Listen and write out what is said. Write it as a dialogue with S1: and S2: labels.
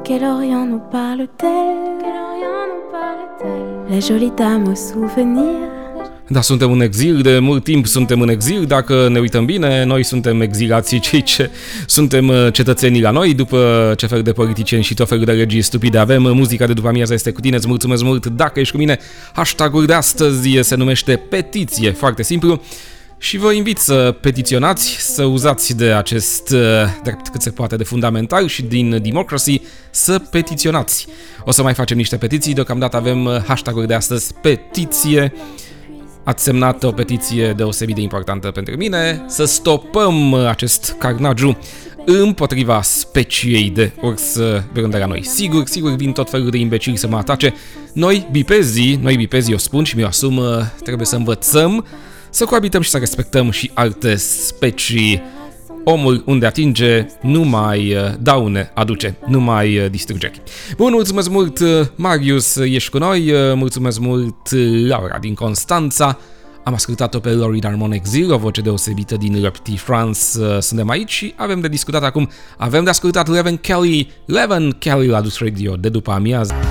S1: Quel Orient nous parle-t-elle? La jolie dame au souvenir.
S2: Da, suntem în exil, de mult timp suntem în exil, dacă ne uităm bine, noi suntem exilații, cei ce suntem cetățenii la noi, după ce fel de politicieni și tot felul de legii stupide avem. Muzica de după amiază este cu tine, îți mulțumesc mult dacă ești cu mine. Hashtag-ul de astăzi se numește petiție, foarte simplu. Și vă invit să petiționați, să uzați de acest drept cât se poate de fundamental și din democracy să petiționați. O să mai facem niște petiții, deocamdată avem hashtag-ul de astăzi petiție. Ați semnat o petiție deosebit de importantă pentru mine, să stopăm acest carnagiu împotriva speciei de urs de la noi. Sigur vin tot felul de imbecili să mă atace. Noi bipezii, o spun și mi-o asum, trebuie să învățăm să coabităm și să respectăm și alte specii. Omul unde atinge nu mai daune aduce, nu mai distrugeri. Bun, mulțumesc mult Marius, ești cu noi, mulțumesc mult Laura din Constanța. Am ascultat-o pe Laurie Darmon Exil, o voce deosebită din Le Petit France. Suntem aici și avem de discutat acum. Avem de ascultat Leven Kelly la Dus Radio de după amiază.